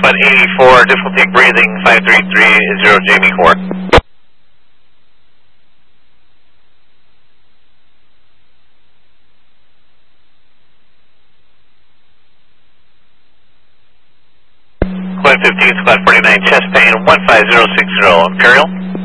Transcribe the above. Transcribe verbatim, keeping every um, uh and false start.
Squad eighty-four, difficulty breathing, five three three zero Jamie Court. Squad fifteen, Squad forty-nine, chest pain, one five zero six zero, Imperial.